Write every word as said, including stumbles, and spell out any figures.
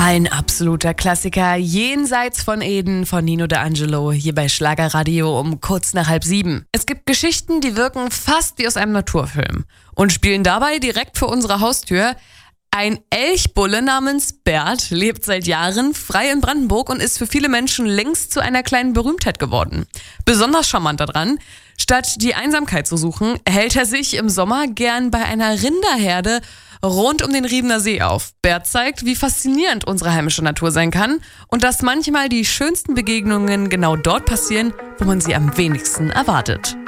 Ein absoluter Klassiker, Jenseits von Eden von Nino D'Angelo, hier bei Schlagerradio um kurz nach halb sieben. Es gibt Geschichten, die wirken fast wie aus einem Naturfilm und spielen dabei direkt vor unserer Haustür. Ein Elchbulle namens Bert lebt seit Jahren frei in Brandenburg und ist für viele Menschen längst zu einer kleinen Berühmtheit geworden. Besonders charmant daran, statt die Einsamkeit zu suchen, hält er sich im Sommer gern bei einer Rinderherde rund um den Riebener See auf. Bert zeigt, wie faszinierend unsere heimische Natur sein kann und dass manchmal die schönsten Begegnungen genau dort passieren, wo man sie am wenigsten erwartet.